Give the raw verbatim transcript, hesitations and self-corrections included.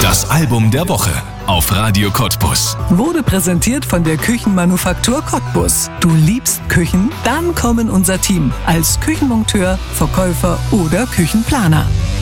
Das Album der Woche auf Radio Cottbus. Wurde präsentiert von der Küchenmanufaktur Cottbus. Du liebst Küchen? Dann komm in unser Team als Küchenmonteur, Verkäufer oder Küchenplaner.